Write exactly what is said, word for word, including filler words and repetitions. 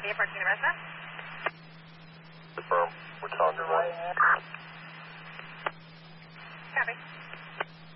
Copy, approaching the resident. Confirm. We're talking one.